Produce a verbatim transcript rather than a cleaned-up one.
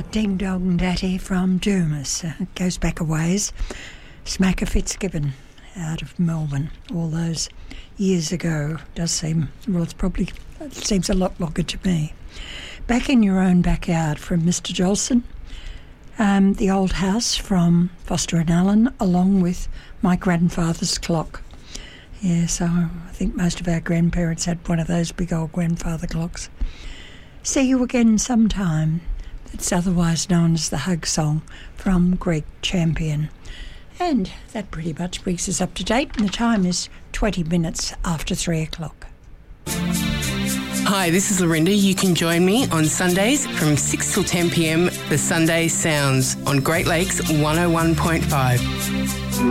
Ding Dong Daddy from Dermis. Uh, it goes back a ways. Smacker Fitzgibbon out of Melbourne all those years ago. Does seem, well, it's probably, it seems a lot longer to me. Back in Your Own Backyard from Mister Jolson. Um, the Old House from Foster and Allen, along with My Grandfather's Clock. Yeah, so I think most of our grandparents had one of those big old grandfather clocks. See You Again Sometime. It's otherwise known as the Hug Song from Greg Champion. And that pretty much brings us up to date, and the time is twenty minutes after three o'clock. Hi, this is Lorinda. You can join me on Sundays from six till ten p m for Sunday Sounds on Great Lakes one oh one point five.